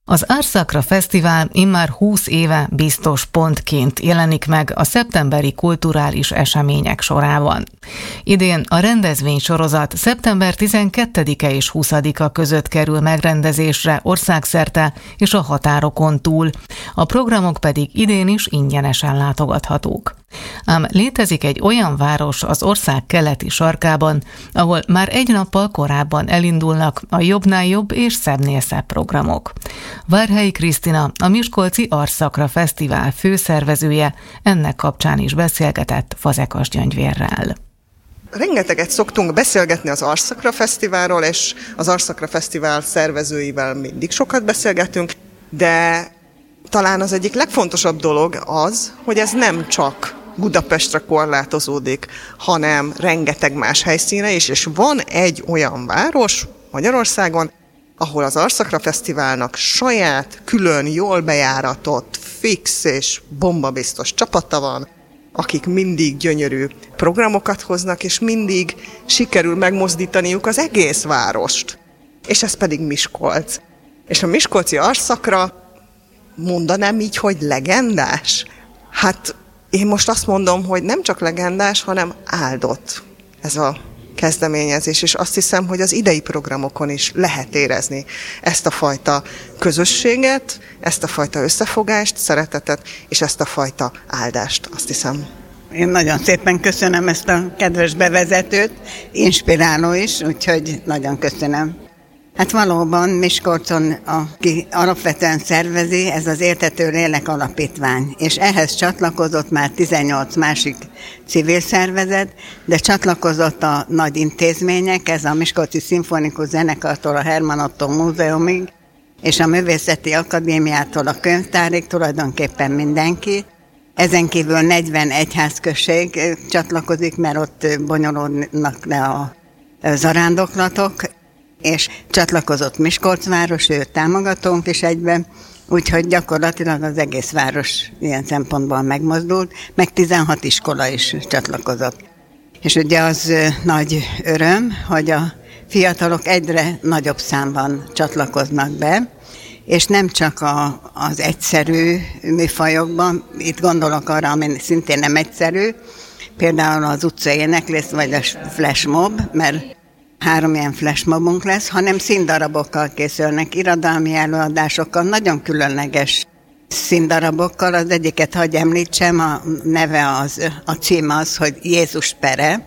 Az Árszakra Fesztivál immár 20 éve biztos pontként jelenik meg a szeptemberi kulturális események sorában. Idén a rendezvénysorozat szeptember 12-e és 20-a között kerül megrendezésre országszerte és a határokon túl, a programok pedig idén is ingyenesen látogathatók. Ám létezik egy olyan város az ország keleti sarkában, ahol már egy nappal korábban elindulnak a jobbnál jobb és szebbnél szebb programok. Várhelyi Krisztina, a Miskolci Árszakra Fesztivál főszervezője, ennek kapcsán is beszélgetett Fazekas Gyöngyvérrel. Rengeteget szoktunk beszélgetni az Árszakra Fesztiválról, és az Árszakra Fesztivál szervezőivel mindig sokat beszélgetünk, de talán az egyik legfontosabb dolog az, hogy ez nem csak Budapestre korlátozódik, hanem rengeteg más helyszínre is, és van egy olyan város Magyarországon, ahol az Árszakra Fesztiválnak saját, külön, jól bejáratott, fix és bombabiztos csapata van, akik mindig gyönyörű programokat hoznak, és mindig sikerül megmozdítaniuk az egész várost. És ez pedig Miskolc. És a miskolci Árszakra mondanám így, hogy legendás? Hát én most azt mondom, hogy nem csak legendás, hanem áldott ez a kezdeményezés, és azt hiszem, hogy az idei programokon is lehet érezni ezt a fajta közösséget, ezt a fajta összefogást, szeretetet, és ezt a fajta áldást, azt hiszem. Én nagyon szépen köszönöm ezt a kedves bevezetőt, inspiráló is, úgyhogy nagyon köszönöm. Hát valóban Miskolcon, aki alapvetően szervezi, ez az Éltető Lélek Alapítvány, és ehhez csatlakozott már 18 másik civil szervezet, de csatlakozott a nagy intézmények, ez a Miskolci Szimfonikus Zenekartól a Herman Ottó Múzeumig, és a Művészeti Akadémiától a könyvtárig, tulajdonképpen mindenki. Ezen kívül 40 egyházközség csatlakozik, mert ott bonyolódnak le a zarándoklatok, és csatlakozott Miskolc város, ő támogatónk is egyben, úgyhogy gyakorlatilag az egész város ilyen szempontból megmozdult, meg 16 iskola is csatlakozott. És ugye az nagy öröm, hogy a fiatalok egyre nagyobb számban csatlakoznak be, és nem csak az egyszerű műfajokban, itt gondolok arra, ami szintén nem egyszerű, például az utcai éneklés vagy a flashmob, mert 3 ilyen flashmobunk lesz, hanem színdarabokkal készülnek, irodalmi előadásokkal, nagyon különleges színdarabokkal. Az egyiket hadd említsem, a neve a címe az, hogy Jézus pere,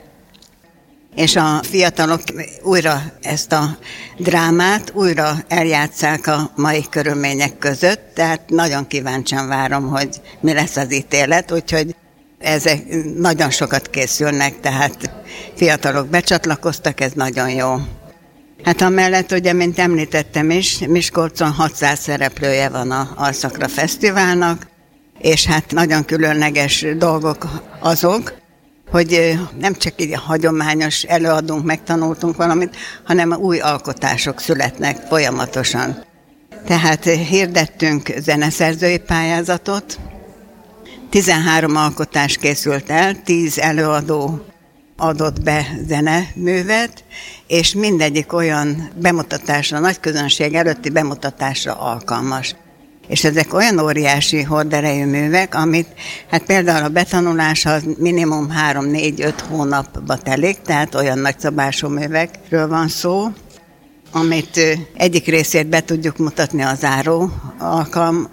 és a fiatalok újra ezt a drámát újra eljátsszák a mai körülmények között, tehát nagyon kíváncsian várom, hogy mi lesz az ítélet, úgyhogy ezek nagyon sokat készülnek, tehát fiatalok becsatlakoztak, ez nagyon jó. Hát amellett, ugye, mint említettem is, Miskolcon 600 szereplője van az Árszakra Fesztiválnak, és hát nagyon különleges dolgok azok, hogy nem csak így hagyományos előadunk, megtanultunk valamit, hanem új alkotások születnek folyamatosan. Tehát hirdettünk zeneszerzői pályázatot, 13 alkotás készült el, 10 előadó adott be zeneművet, és mindegyik olyan bemutatásra, nagy közönség előtti bemutatásra alkalmas. És ezek olyan óriási horderejű művek, amit hát például a betanulása az minimum 3-4-5 hónapba telik, tehát olyan nagyszabású művekről van szó, amit egyik részét be tudjuk mutatni a záró